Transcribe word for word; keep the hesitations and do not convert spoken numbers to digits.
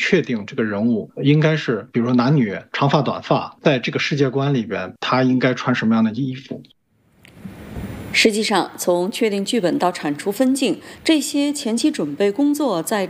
确定这个人物应该是，比如说男女、长发、短发，在这个世界观里边，他应该穿什么样的衣服。 实际上，从确定剧本到产出分镜，这些前期准备工作在